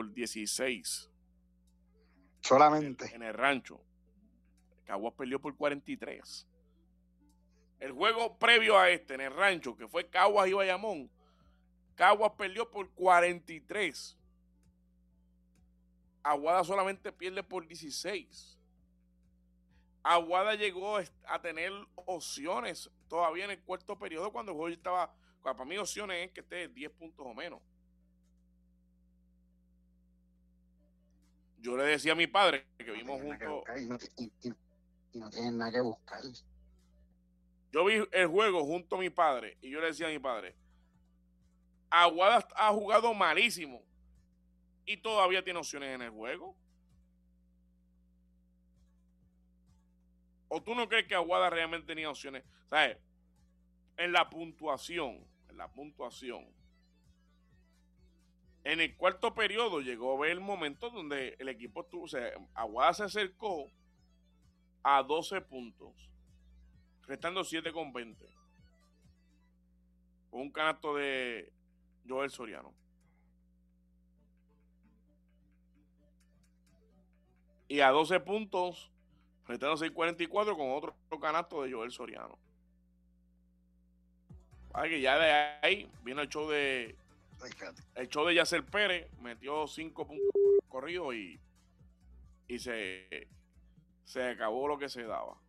por 16. Solamente. En el Rancho. Caguas perdió por 43. El juego previo a este, en el Rancho, que fue Caguas y Bayamón, Caguas perdió por 43. Aguada solamente pierde por 16. Aguada llegó a tener opciones todavía en el cuarto periodo cuando el juego estaba. Para mí, opciones es que esté 10 puntos o menos. Yo le decía a mi padre que vimos juntos. Y no tienen nada que buscar. Yo vi el juego junto a mi padre y yo le decía a mi padre: Aguada ha jugado malísimo y todavía tiene opciones en el juego. ¿O tú no crees que Aguada realmente tenía opciones? ¿Sabes? En la puntuación. En el cuarto periodo llegó a ver el momento donde el equipo estuvo, o sea, Aguada se acercó a 12 puntos, restando 7,20. Con un canasto de Joel Soriano. Y a 12 puntos, restando 6,44 con otro canasto de Joel Soriano. Para que ya de ahí vino el show de Yasser Pérez, metió 5 puntos corridos y se acabó lo que se daba.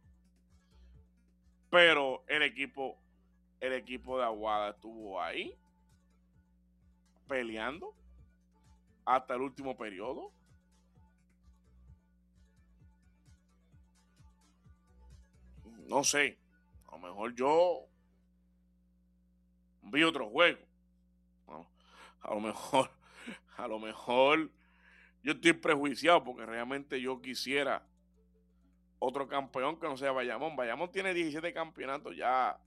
Pero el equipo de Aguada estuvo ahí peleando hasta el último periodo. No sé, a lo mejor yo vi otro juego. Bueno, a lo mejor yo estoy prejuiciado porque realmente yo quisiera otro campeón que no sea Bayamón. Bayamón tiene 17 campeonatos ya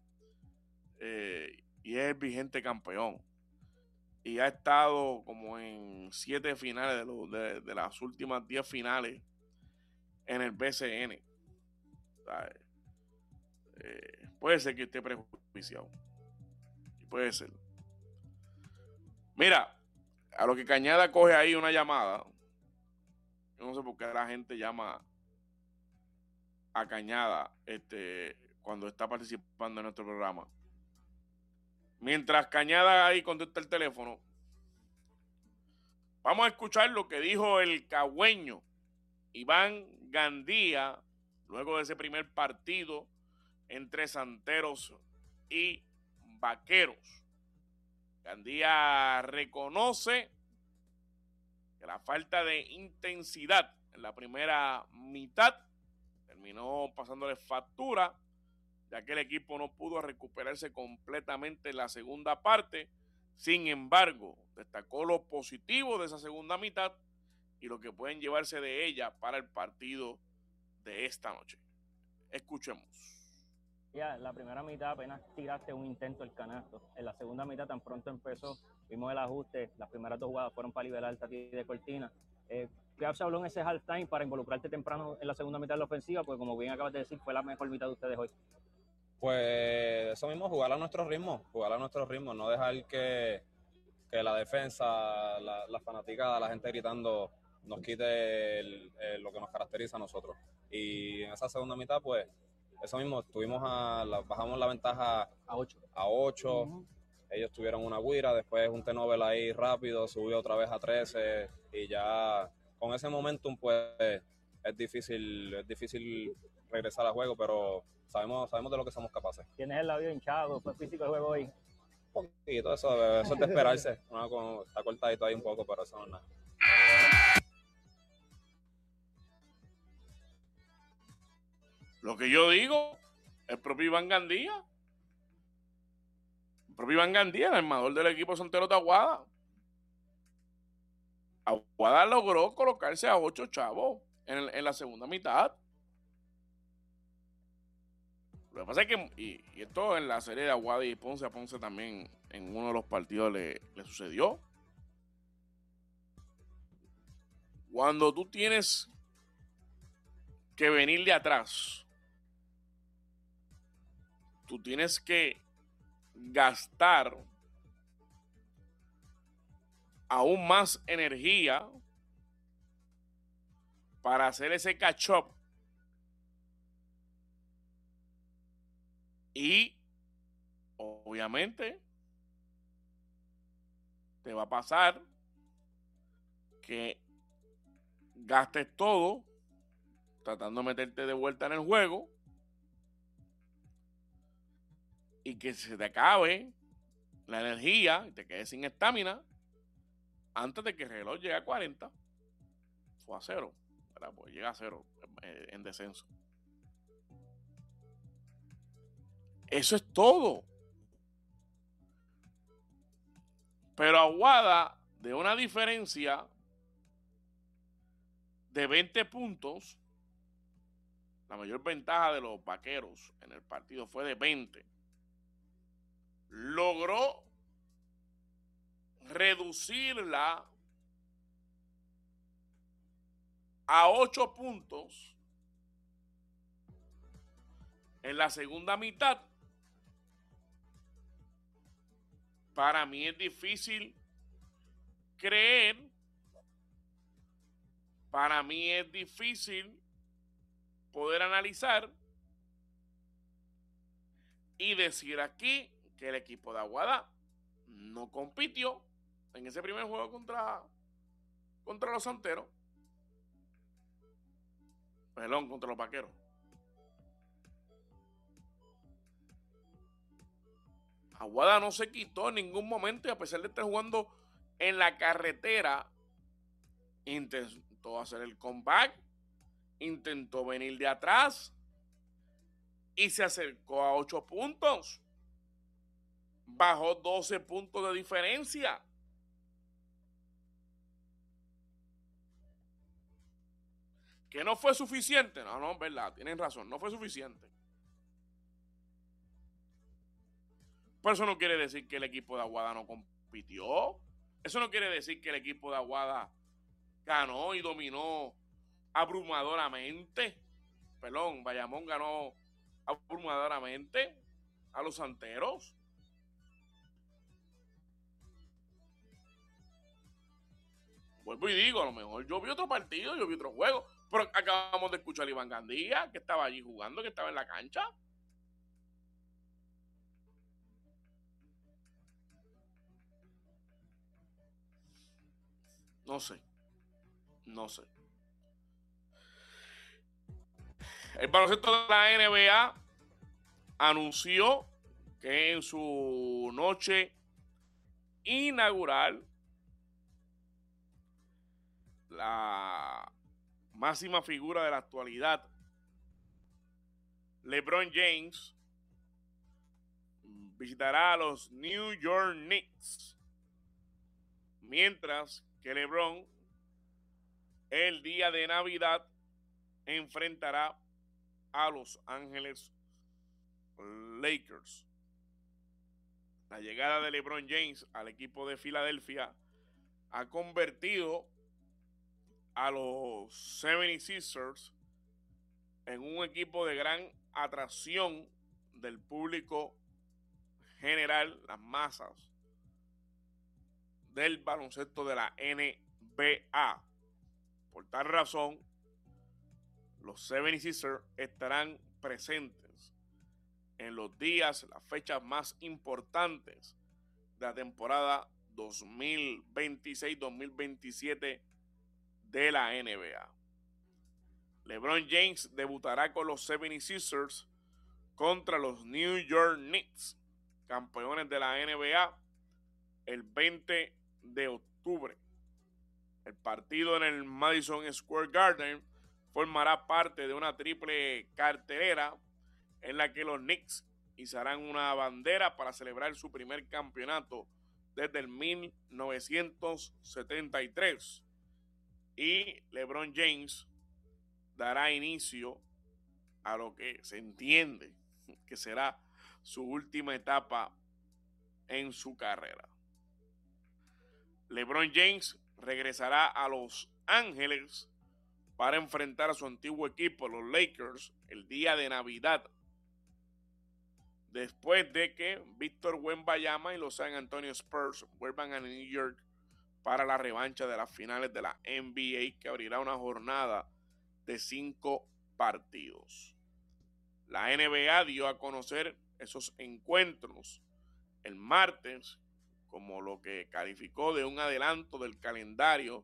y es el vigente campeón. Y ha estado como en 7 finales de las últimas 10 finales en el BCN. Puede ser que esté prejuiciado. Puede ser. Mira, a lo que Cañada coge ahí una llamada. Yo no sé por qué la gente llama a Cañada cuando está participando en nuestro programa. Mientras Cañada ahí contesta el teléfono, vamos a escuchar lo que dijo el cagüeño Iván Gandía luego de ese primer partido entre Santeros y Vaqueros. Gandía reconoce que la falta de intensidad en la primera mitad terminó pasándole factura, ya que el equipo no pudo recuperarse completamente en la segunda parte. Sin embargo, destacó lo positivo de esa segunda mitad y lo que pueden llevarse de ella para el partido de esta noche. Escuchemos. Ya, en la primera mitad apenas tiraste un intento el canasto. En la segunda mitad tan pronto empezó, vimos el ajuste, las primeras 2 jugadas fueron para liberarte a ti de Cortina. ¿Qué se habló en ese halftime para involucrarte temprano en la segunda mitad de la ofensiva? Pues como bien acabas de decir, fue la mejor mitad de ustedes hoy. Pues eso mismo, jugar a nuestro ritmo, no dejar que la defensa, la fanaticada, la gente gritando nos quite lo que nos caracteriza a nosotros. Y en esa segunda mitad, pues, eso mismo, bajamos la ventaja a 8. Uh-huh. Ellos tuvieron una guira, después un T-Nobel ahí rápido, subió otra vez a 13 y ya con ese momentum, pues, es difícil regresar al juego, pero sabemos de lo que somos capaces. ¿Tienes el labio hinchado? ¿Fue físico el juego hoy? Un poquito, eso es de esperarse. Está cortadito ahí un poco, pero eso no es nada. Lo que yo digo, el propio Iván Gandía, el armador del equipo Santeros de Aguada. Aguada logró colocarse a 8 chavos en la segunda mitad. Lo que pasa es que, y esto en la serie de Aguada y Ponce, a Ponce también en uno de los partidos le sucedió. Cuando tú tienes que venir de atrás, tú tienes que gastar aún más energía para hacer ese catch-up y obviamente te va a pasar que gastes todo tratando de meterte de vuelta en el juego y que se te acabe la energía y te quedes sin estamina antes de que el reloj llegue a 40 o a 0, ¿verdad? Pues llega a 0 en descenso. Eso es todo. Pero Aguada, de una diferencia de 20 puntos, la mayor ventaja de los Vaqueros en el partido fue de 20, logró reducirla a 8 puntos en la segunda mitad. Para mí es difícil creer, para mí es difícil poder analizar y decir aquí que el equipo de Aguada no compitió en ese primer juego contra los Santeros. Perdón, contra los Vaqueros. Aguada no se quitó en ningún momento y a pesar de estar jugando en la carretera, intentó hacer el comeback, intentó venir de atrás y se acercó a 8 puntos. Bajó 12 puntos de diferencia. ¿Que no fue suficiente? No, verdad, tienen razón, no fue suficiente. Pero eso no quiere decir que el equipo de Aguada no compitió. Eso no quiere decir que el equipo de Aguada ganó y dominó abrumadoramente. Perdón, Bayamón ganó abrumadoramente a los Santeros. Vuelvo y digo, a lo mejor yo vi otro partido, yo vi otro juego, pero acabamos de escuchar a Iván Gandía, que estaba allí jugando, que estaba en la cancha. No sé. El baloncesto de la NBA anunció que en su noche inaugural la máxima figura de la actualidad, LeBron James, visitará a los New York Knicks, mientras que LeBron el día de Navidad enfrentará a Los Ángeles Lakers. La llegada de LeBron James al equipo de Filadelfia ha convertido a los 76ers en un equipo de gran atracción del público general, las masas del baloncesto de la NBA. Por tal razón, los 76ers estarán presentes en los días, las fechas más importantes de la temporada 2026-2027 de la NBA. LeBron James debutará con los 76ers contra los New York Knicks, campeones de la NBA, el 20 de octubre. El partido en el Madison Square Garden formará parte de una triple cartelera en la que los Knicks izarán una bandera para celebrar su primer campeonato desde el 1973. Y LeBron James dará inicio a lo que se entiende que será su última etapa en su carrera. LeBron James regresará a Los Ángeles para enfrentar a su antiguo equipo, los Lakers, el día de Navidad, después de que Víctor Wembanyama y los San Antonio Spurs vuelvan a New York para la revancha de las finales de la NBA, que abrirá una jornada de 5 partidos. La NBA dio a conocer esos encuentros el martes como lo que calificó de un adelanto del calendario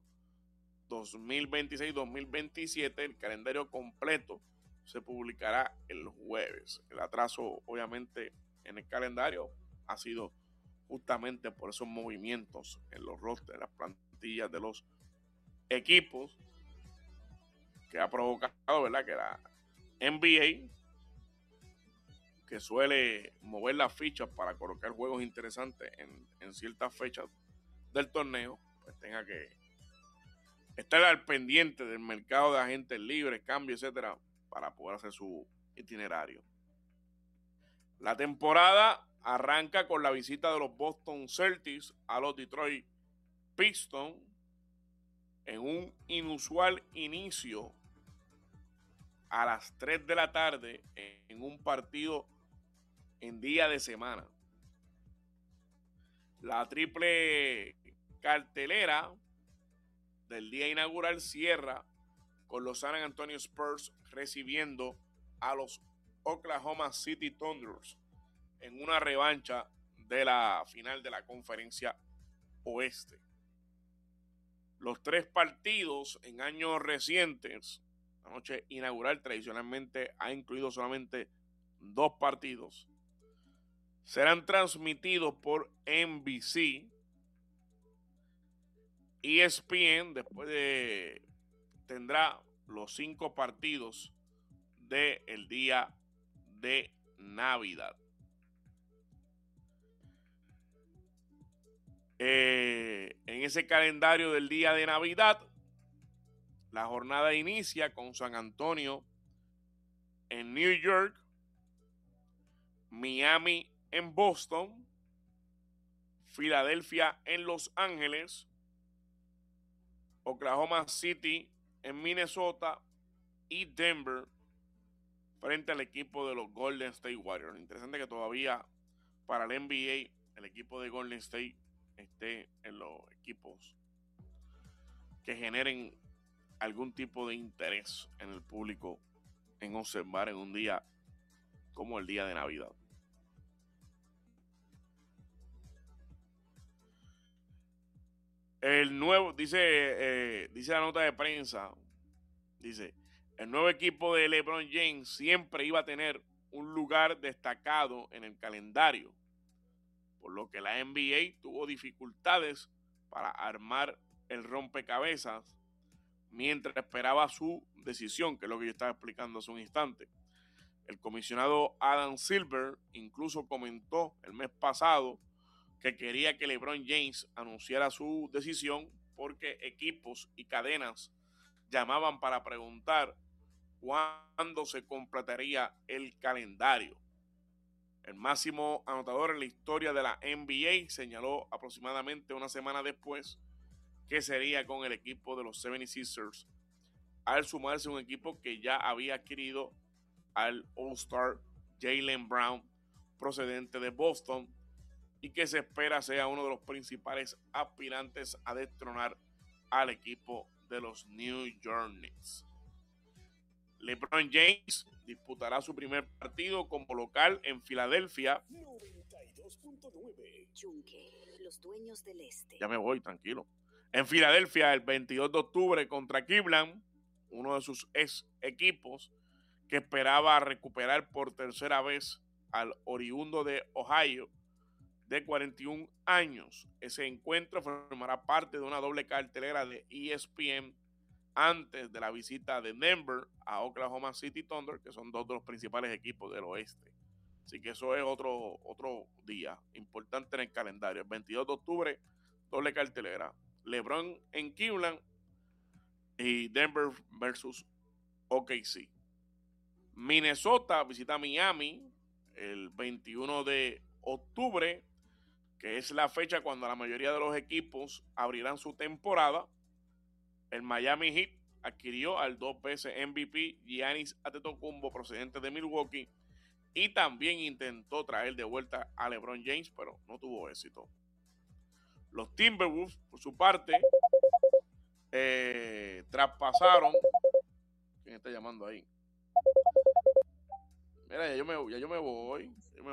2026-2027. El calendario completo se publicará el jueves. El atraso, obviamente, en el calendario ha sido justamente por esos movimientos en los rosters, en las plantillas de los equipos, que ha provocado, ¿verdad?, que la NBA, que suele mover las fichas para colocar juegos interesantes en ciertas fechas del torneo, pues tenga que estar al pendiente del mercado de agentes libres, cambios, etcétera, para poder hacer su itinerario. La temporada arranca con la visita de los Boston Celtics a los Detroit Pistons en un inusual inicio a las 3 de la tarde en un partido en día de semana. La triple cartelera del día inaugural cierra con los San Antonio Spurs recibiendo a los Oklahoma City Thunders en una revancha de la final de la Conferencia Oeste. Los 3 partidos en años recientes, la noche inaugural tradicionalmente ha incluido solamente 2 partidos, serán transmitidos por NBC. ESPN tendrá los 5 partidos del día de Navidad. En ese calendario del día de Navidad, la jornada inicia con San Antonio en New York, Miami en Boston, Filadelfia en Los Ángeles, Oklahoma City en Minnesota y Denver frente al equipo de los Golden State Warriors. Interesante que todavía para el NBA el equipo de Golden State esté en los equipos que generen algún tipo de interés en el público en observar en un día como el día de Navidad. El nuevo, dice la nota de prensa, dice, el nuevo equipo de LeBron James siempre iba a tener un lugar destacado en el calendario, por lo que la NBA tuvo dificultades para armar el rompecabezas mientras esperaba su decisión, que es lo que yo estaba explicando hace un instante. El comisionado Adam Silver incluso comentó el mes pasado que quería que LeBron James anunciara su decisión porque equipos y cadenas llamaban para preguntar cuándo se completaría el calendario. El máximo anotador en la historia de la NBA señaló aproximadamente una semana después que sería con el equipo de los 76ers, al sumarse un equipo que ya había adquirido al All-Star Jaylen Brown, procedente de Boston, y que se espera sea uno de los principales aspirantes a destronar al equipo de los New York Knicks. LeBron James disputará su primer partido como local en Filadelfia. 92.9 Yunque, los dueños del este. Ya me voy, tranquilo. En Filadelfia el 22 de octubre contra Cleveland, uno de sus ex equipos que esperaba recuperar por tercera vez al oriundo de Ohio de 41 años. Ese encuentro formará parte de una doble cartelera de ESPN antes de la visita de Denver a Oklahoma City Thunder, que son 2 de los principales equipos del oeste. Así que eso es otro día importante en el calendario. El 22 de octubre, doble cartelera. LeBron en Cleveland y Denver versus OKC. Minnesota visita Miami el 21 de octubre, que es la fecha cuando la mayoría de los equipos abrirán su temporada. El Miami Heat adquirió al 2 veces MVP Giannis Antetokounmpo, procedente de Milwaukee, y también intentó traer de vuelta a LeBron James, pero no tuvo éxito. Los Timberwolves, por su parte, traspasaron, ¿Quién está llamando ahí? Mira, ya yo me voy.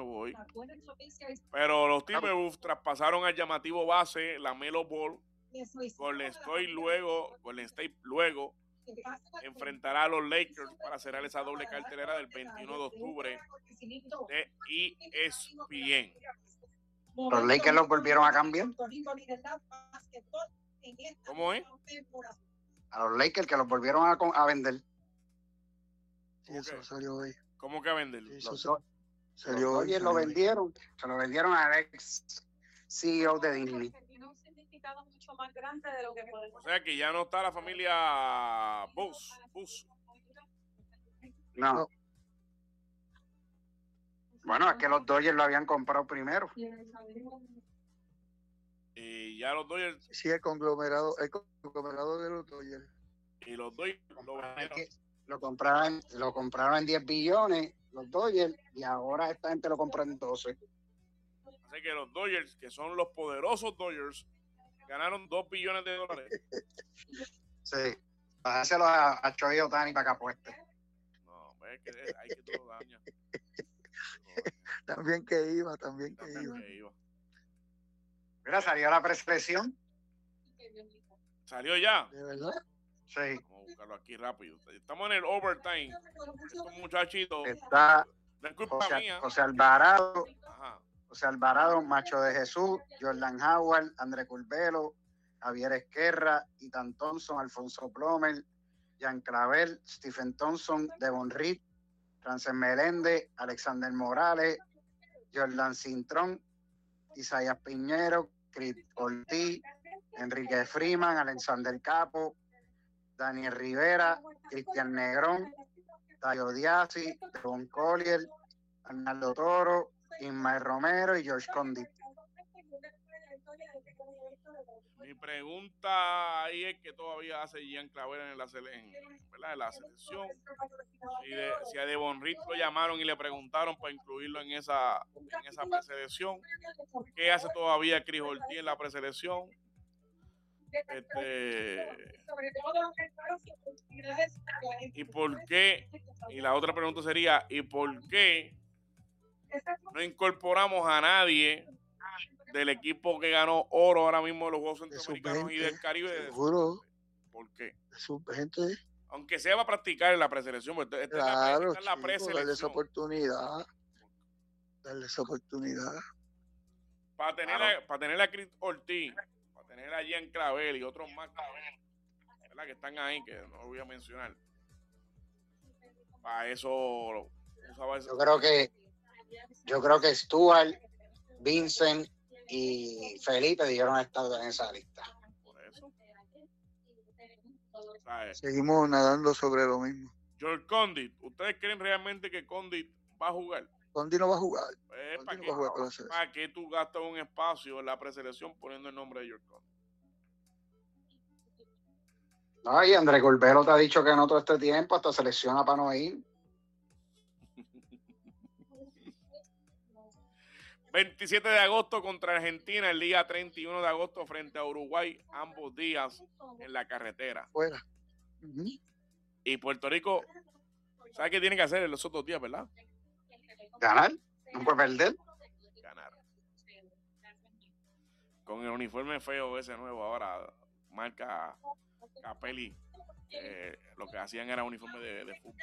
Pero los Timberwolves traspasaron al llamativo base LaMelo Ball. Golden State luego enfrentará a los Lakers para cerrar esa doble cartelera del 21 de octubre de ESPN. Los Lakers los volvieron a cambiar. ¿Cómo es? A los Lakers que los volvieron a vender. Sí, eso salió hoy. ¿Cómo que a vender? Salió hoy. Los lo vendieron. Se lo vendieron al ex CEO de Disney. O sea que ya no está la familia Bush. No. Bueno, es que los Dodgers lo habían comprado primero. Y ya los Dodgers. Sí, el conglomerado de los Dodgers. Y los Dodgers lo compraron en 10 billones, los Dodgers, y ahora esta gente lo compra en 12. Así que los Dodgers, que son los poderosos Dodgers, ganaron $2 billones. Sí, para dárselo a Shohei Ohtani para que apueste. No, es que hay que todo daña. También que iba. Mira, salió la preselección. ¿Salió ya? ¿De verdad? Sí. Vamos a buscarlo aquí rápido. Estamos en el overtime. Estos muchachitos. Está No es culpa mía. José Alvarado. Ajá. José Alvarado, Macho de Jesús, Jordan Howard, André Curbelo, Javier Esquerra, Ethan Thompson, Alfonso Plomer, Jan Clavel, Stephen Thompson, Devon Reed, Frances Meléndez, Alexander Morales, Jordan Cintrón, Isaías Piñero, Chris Ortiz, Enrique Freeman, Alexander Capo, Daniel Rivera, Cristian Negrón, Tayo Diasi, Devon Collier, Arnaldo Toro, Ismael Romero y George Condit. Mi pregunta ahí es que todavía hace Gian Clavel en la selección. Si a Devon Reed lo llamaron y le preguntaron para incluirlo en esa preselección. ¿Qué hace todavía Chris Ortiz en la preselección? ¿Y por qué? Y la otra pregunta sería, ¿y por qué no incorporamos a nadie del equipo que ganó oro ahora mismo de los Juegos Centroamericanos y del Caribe? Seguro. ¿Por qué? De sub-20. Aunque sea para practicar en la preselección, porque Claro, esta es la preselección. darle esa oportunidad. Para tener a Chris Ortiz, para tener a Gian Clavel y otros más, ¿verdad? Que están ahí, que no lo voy a mencionar. Para eso usaba eso. Yo creo que Stuart, Vincent y Felipe debieron estar en esa lista. Por eso. Seguimos nadando sobre lo mismo. George Condit, ¿ustedes creen realmente que Condit va a jugar? Condit no va a jugar. ¿Para qué tú gastas un espacio en la preselección poniendo el nombre de George Condit? Ay, André Curbelo te ha dicho que no todo este tiempo, hasta selecciona para no ir. 27 de agosto contra Argentina, el día 31 de agosto frente a Uruguay, ambos días en la carretera. Fuera. Y Puerto Rico, ¿sabe qué tiene que hacer en los otros días, verdad? Ganar, no puede perder. Ganar. Con el uniforme feo ese nuevo ahora, marca Capelli. Lo que hacían era uniforme de fútbol.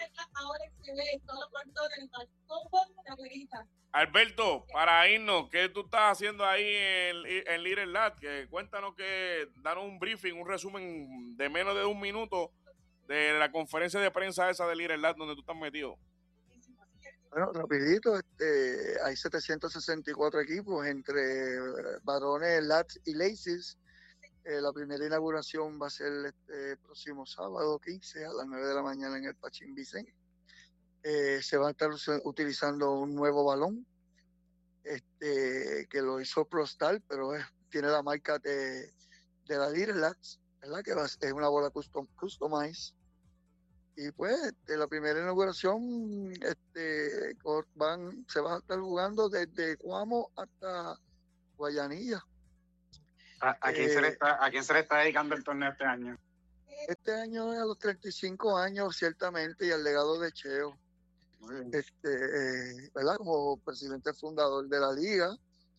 Alberto, para irnos, ¿qué tú estás haciendo ahí en Little Lat? Cuéntanos, danos un briefing, un resumen de menos de un minuto de la conferencia de prensa esa de Little Lat donde tú estás metido. Bueno, rapidito, hay 764 equipos entre varones, Lats y Laces. La primera inauguración va a ser este próximo sábado 15 a las 9 de la mañana en el Pachín Vicente. Se va a estar utilizando un nuevo balón que lo hizo ProStar, pero tiene la marca de la Little Lats, ¿verdad? Que es una bola customized. Y pues la primera inauguración se va a estar jugando desde Cuamo hasta Guayanilla. ¿A quién se le está dedicando el torneo este año? Este año a los 35 años, ciertamente, y al legado de Cheo, ¿verdad? Como presidente fundador de la liga.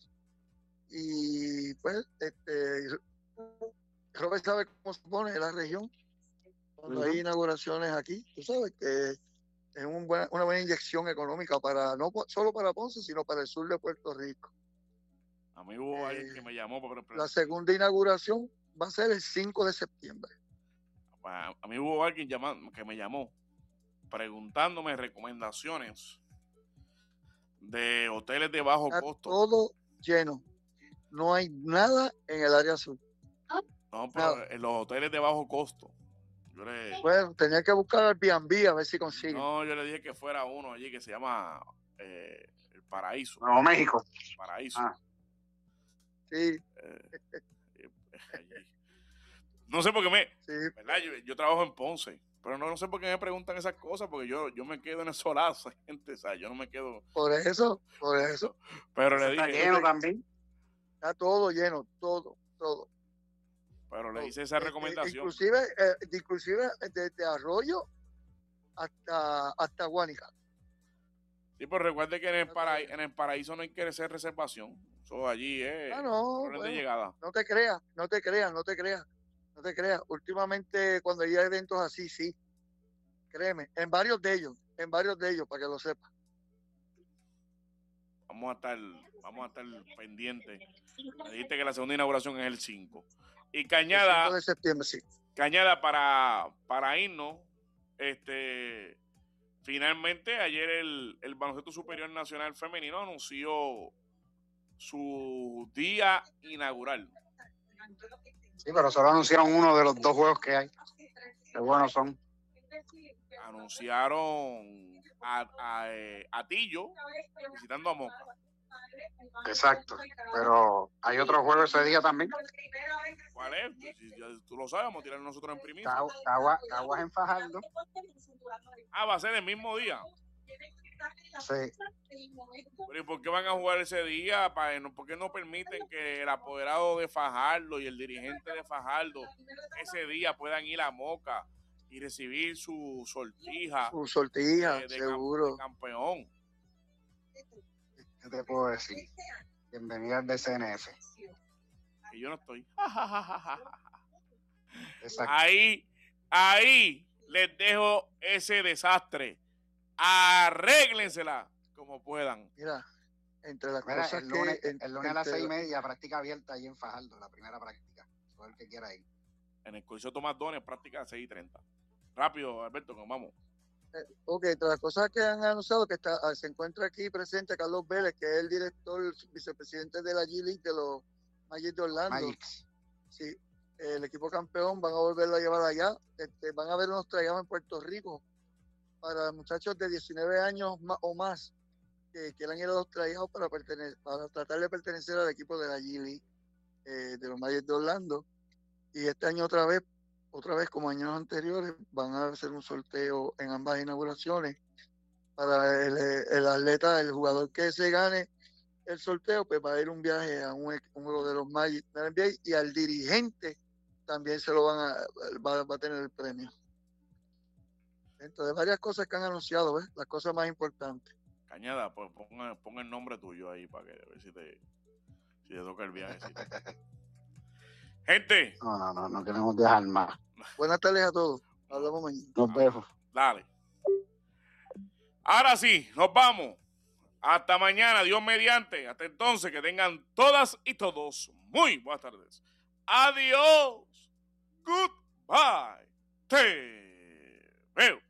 Y pues, Robert sabe cómo se pone la región cuando hay inauguraciones aquí. Tú sabes que es una buena inyección económica para no solo para Ponce, sino para el sur de Puerto Rico. A mí hubo alguien que me llamó. La segunda inauguración va a ser el 5 de septiembre. A mí hubo alguien que me llamó preguntándome recomendaciones de hoteles de bajo costo. Todo lleno. No hay nada en el área sur. No, pero en los hoteles de bajo costo. Bueno, tenía que buscar el Airbnb a ver si consigue. No, yo le dije que fuera uno allí que se llama El Paraíso. Nuevo México. Paraíso. Sí. Allí. No sé por qué sí. ¿verdad? Yo trabajo en Ponce, pero no sé por qué me preguntan esas cosas, porque yo me quedo en el solazo, gente, o sea, yo no me quedo. Por eso. Pero le Está dije. lleno también. Está todo lleno, todo. Pero le hice esa recomendación. Inclusive desde Arroyo hasta Guánica. Sí, pero recuerde que en el Paraíso no hay que hacer reservación. Eso allí es de llegada. No te creas. Últimamente cuando hay eventos así, sí. Créeme, en varios de ellos, para que lo sepas. Vamos a estar pendientes. Me dijiste que la segunda inauguración es el 5. Y Cañada. El 5 de septiembre, sí. Cañada, para irnos, finalmente ayer el Baloncesto Superior Nacional Femenino anunció su día inaugural. Sí, pero solo anunciaron uno de los 2 juegos que hay. Qué buenos son. Anunciaron a Tillo visitando a Moca. Exacto, pero hay otro juego ese día también. ¿Cuál es? Tú lo sabes, vamos a tirar nosotros en primicia. Caguas en Fajardo. Va a ser el mismo día. Sí. Pero ¿y por qué van a jugar ese día? ¿Por qué no permiten que el apoderado de Fajardo y el dirigente de Fajardo ese día puedan ir a Moca y recibir su sortija? Su sortija, seguro. De campeón. ¿Qué te puedo decir? Bienvenido al BCNF. Que yo no estoy. Exacto. Ahí les dejo ese desastre. Arréglensela como puedan. Mira, entre las cosas el lunes a las 6:30, práctica abierta ahí en Fajardo, la primera práctica. Todo el que quiera ir. En el Coliseo Tomás Dones, práctica a 6:30. Rápido, Alberto, que vamos. Ok, entre las cosas que han anunciado, que se encuentra aquí presente Carlos Vélez, que es el director, vicepresidente de la G-League de los Magic de Orlando. Magics. Sí, el equipo campeón van a volverlo a llevar allá. Van a haber unos trayados en Puerto Rico para muchachos de 19 años o más que quieran ir a los trayados para tratar de pertenecer al equipo de la G-League de los Magic de Orlando. Y este año otra vez como años anteriores, van a hacer un sorteo en ambas inauguraciones para el atleta, el jugador que se gane el sorteo, pues va a ir un viaje a un juego de los Magic de la NBA, y al dirigente también se lo va a tener el premio. Entonces, varias cosas que han anunciado, ¿ves? Las cosas más importantes. Cañada, pues pon el nombre tuyo ahí para que a ver si te toca el viaje. Gente. No queremos dejar más. Buenas tardes a todos. Hablamos mañana. Nos vemos. Dale. Ahora sí, nos vamos. Hasta mañana, Dios mediante. Hasta entonces, que tengan todas y todos muy buenas tardes. Adiós. Goodbye. Te veo.